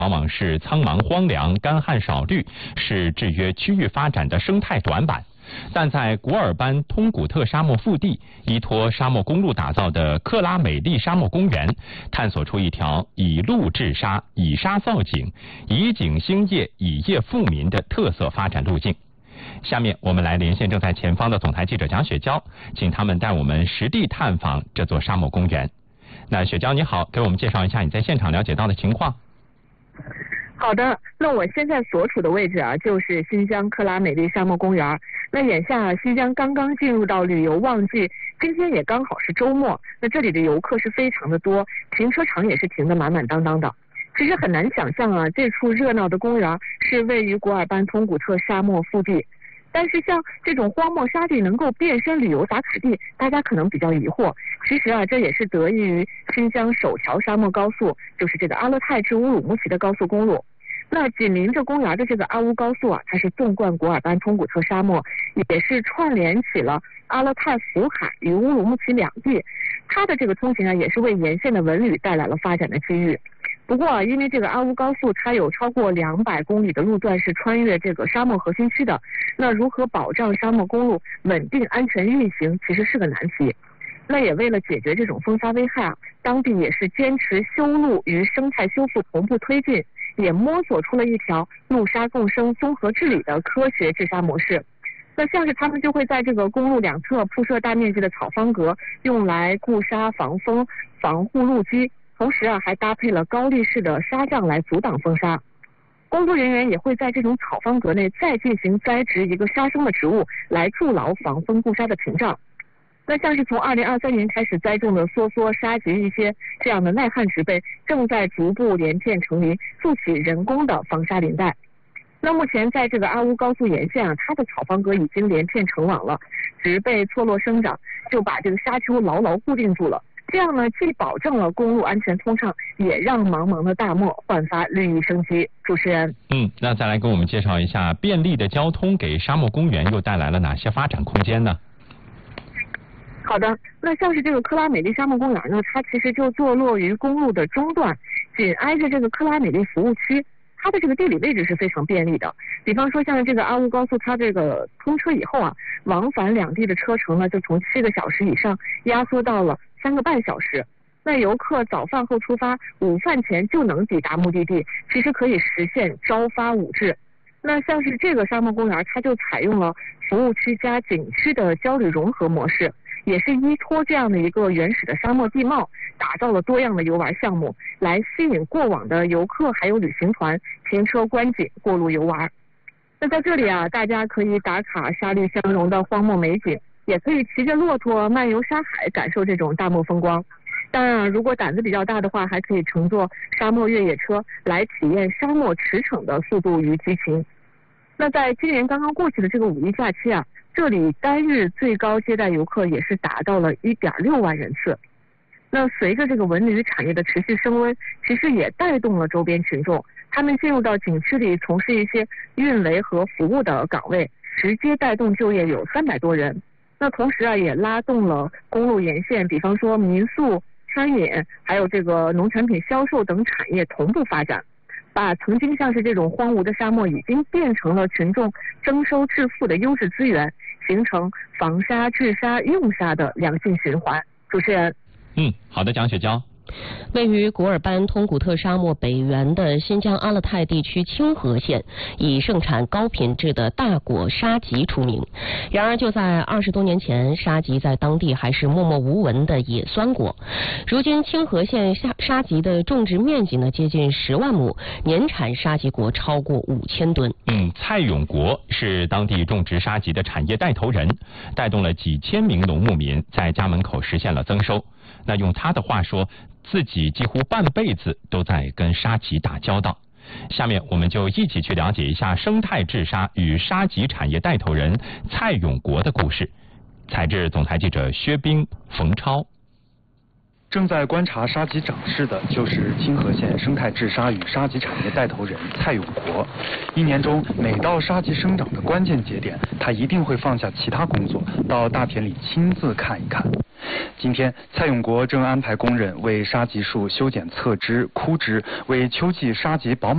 往往是苍茫荒凉、干旱少绿，是制约区域发展的生态短板。但在古尔班通古特沙漠腹地，依托沙漠公路打造的克拉美丽沙漠公园，探索出一条以陆治沙、以沙造景、以景兴业、以业富民的特色发展路径。下面我们来连线正在前方的总台记者蒋雪娇，请他们带我们实地探访这座沙漠公园。那雪娇你好，给我们介绍一下你在现场了解到的情况。 好的，那我现在所处的位置啊，就是新疆克拉美丽沙漠公园。那眼下新疆刚刚进入到旅游旺季，今天也刚好是周末，那这里的游客是非常的多，停车场也是停得满满当当的。其实很难想象啊，这处热闹的公园是位于古尔班通古特沙漠腹地。但是像这种荒漠沙地能够变身旅游打卡地，大家可能比较疑惑。其实啊，这也是得益于新疆首条沙漠高速，就是这个阿勒泰至乌鲁木齐的高速公路。那紧邻着公园的这个阿乌高速啊，它是纵贯古尔班通古特沙漠，也是串联起了阿勒泰福海与乌鲁木齐两地。它的这个通行啊，也是为沿线的文旅带来了发展的机遇。不过啊，因为这个阿乌高速它有超过200公里的路段是穿越这个沙漠核心区的，那如何保障沙漠公路稳定安全运行，其实是个难题。那也为了解决这种风沙危害啊，当地也是坚持修路与生态修复同步推进，也摸索出了一条陆沙共生综合治理的科学治沙模式。那像是他们就会在这个公路两侧铺设大面积的草方格，用来固沙防风、防护路基，同时啊还搭配了高力士的沙障来阻挡风沙。工作人员也会在这种草方格内再进行栽植一个沙生的植物，来筑牢防风固沙的屏障。那像是从2023年开始栽种的梭梭、沙棘一些这样的耐旱植被，正在逐步连片成林，筑起人工的防沙林带。那目前在这个阿乌高速沿线啊，它的草方格已经连片成网了，植被错落生长，就把这个沙丘牢牢固定住了。这样呢，既保证了公路安全通畅，也让茫茫的大漠焕发绿意生机。主持人， 那再来给我们介绍一下便利的交通给沙漠公园又带来了哪些发展空间呢？ 好的，那像是这个克拉美丽沙漠公园呢，它其实就坐落于公路的中段，紧挨着这个克拉美丽服务区，它的这个地理位置是非常便利的。比方说像这个阿乌高速，它这个通车以后啊，往返两地的车程呢，就从7个小时以上压缩到了3个半小时。那游客早饭后出发，午饭前就能抵达目的地，其实可以实现朝发午至。那像是这个沙漠公园，它就采用了服务区加景区的交旅融合模式，也是依托这样的一个原始的沙漠地貌，打造了多样的游玩项目，来吸引过往的游客还有旅行团停车观景、过路游玩。那在这里啊，大家可以打卡沙绿相融的荒漠美景，也可以骑着骆驼漫游沙海，感受这种大漠风光。当然，如果胆子比较大的话，还可以乘坐沙漠越野车来体验沙漠驰骋的速度与激情。那在今年刚刚过去的这个5一假期啊，这里单日最高接待游客也是达到了1.6万人次。那随着这个文旅产业的持续升温，其实也带动了周边群众，他们进入到景区里从事一些运维和服务的岗位，直接带动就业有300多人。那同时啊，也拉动了公路沿线，比方说民宿、餐饮，还有这个农产品销售等产业同步发展，把曾经像是这种荒芜的沙漠已经变成了群众增收致富的优质资源，形成防沙、治沙、用沙的良性循环。主持人， 好的，蒋雪娇。 位于古尔班通古特沙漠北缘的新疆阿勒泰地区清河县，以盛产高品质的大果沙棘出名。然而，就在20多年前，沙棘在当地还是默默无闻的野酸果。如今，清河县沙棘的种植面积呢接近10万亩，年产沙棘果超过5000吨。 蔡永国是当地种植沙棘的产业带头人，带动了几千名农牧民在家门口实现了增收。那用他的话说，自己几乎半辈子都在跟沙棘打交道。下面我们就一起去了解一下生态治沙与沙棘产业带头人蔡永国的故事。采自总台记者薛冰、冯超。 正在观察沙棘长势的就是清河县生态治沙与沙棘产业带头人蔡永国。1年中每到沙棘生长的关键节点，他一定会放下其他工作，到大田里亲自看一看。今天，蔡永国正安排工人为沙棘树修剪侧枝、枯枝，为秋季沙棘保